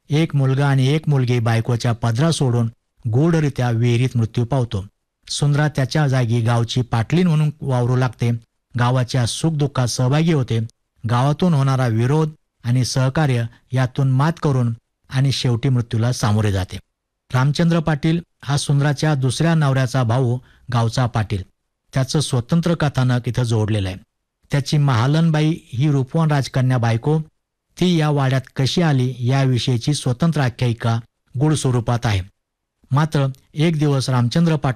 एक मुलगा आणि एक मुलगी बायकोच्या पदरा सोडून गूढरित्या विहिरीत मृत्यू पावतो. सुंदरा त्याच्या जागी गावची पाटलीन म्हणून वावरू लागते. गावाच्या सुखदुःखात सहभागी होते. गावातून होणारा विरोध आणि सहकार्य यातून मात करून आणि शेवटी मृत्यूला सामोरे जाते. रामचंद्र पाटील हा सुंदराच्या दुसऱ्या नवऱ्याचा भाऊ गावचा पाटील. त्याचं स्वतंत्र कथानक इथं जोडलेलं आहे. त्याची महालनबाई ही रूपवान राजकन्या बायको, ती या वाड्यात कशी आली याविषयीची स्वतंत्र आख्यायिका गूढ स्वरूपात आहे. मात्र एक दिवस रामचंद्र पाटील